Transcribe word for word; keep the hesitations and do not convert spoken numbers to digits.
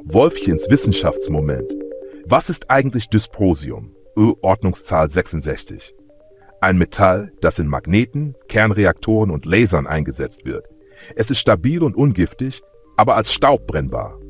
Wolfchens Wissenschaftsmoment. Was ist eigentlich Dysprosium? Ö-Ordnungszahl sechsundsechzig. Ein Metall, das in Magneten, Kernreaktoren und Lasern eingesetzt wird. Es ist stabil und ungiftig, aber als Staub brennbar.